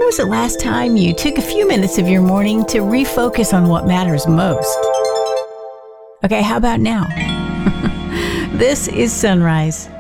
was the last time you took a few minutes of your morning to refocus on what matters most? Okay, how about now? This is Sunrise.